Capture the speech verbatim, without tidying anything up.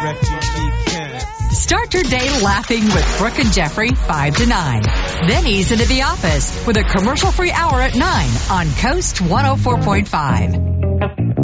refugee camps. Start your day laughing with Brooke and Jeffrey, five to nine. Then ease into the office with a commercial-free hour at nine on Coast one oh four point five.